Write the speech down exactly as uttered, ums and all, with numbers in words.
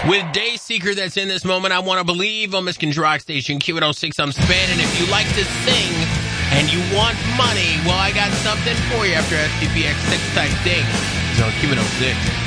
with Dayseeker that's in this moment. I want to believe on Michigan's Rock Station, Q one oh six. I'm Span, and if you like to sing and you want money, well, I got something for you after S P P X six type thing. It's on Q one oh six.